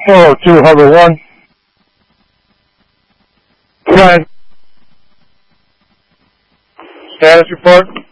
Hello, 2 Hover 1. Go ahead. Status report.